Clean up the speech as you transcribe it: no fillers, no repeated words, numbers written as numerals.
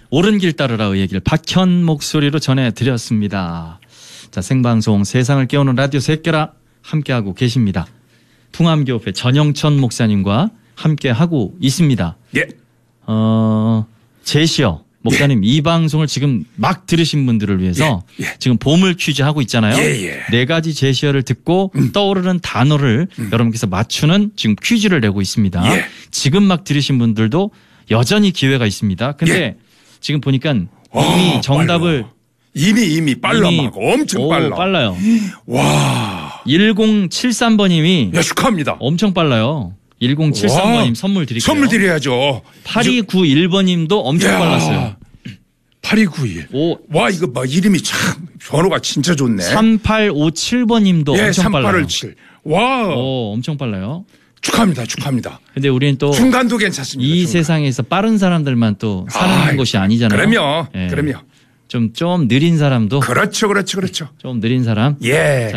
옳은 길 따르라의 얘기를 박현 목소리로 전해드렸습니다. 자, 생방송 세상을 깨우는 라디오 새끼라 함께하고 계십니다. 풍암교회 전영천 목사님과 함께하고 있습니다. 예. 제시어 목사님, 이 방송을 지금 막 들으신 분들을 위해서 지금 보물 퀴즈 하고 있잖아요. 네 가지 제시어를 듣고 떠오르는 단어를 여러분께서 맞추는 지금 퀴즈를 내고 있습니다. 지금 막 들으신 분들도 여전히 기회가 있습니다. 근데 지금 보니까 이미 정답을 이미 빨라 막 엄청 빨라. 빨라요. 와. 1073번님이 축하합니다. 엄청 빨라요. 1073번님 선물 드릴게요. 선물 드려야죠. 8291번님도 엄청 빨랐어요. 8291. 와, 이거 뭐 이름이 참 번호가 진짜 좋네. 3857번님도 엄청 빨라요. 3857. 와. 엄청 빨라요. 축하합니다. 근데 우리는 또 중간도 괜찮습니다. 이 세상에서 빠른 사람들만 또 사는 것이 아니잖아요. 그럼요. 그럼요. 좀 느린 사람도. 그렇죠. 좀 느린 사람. 예.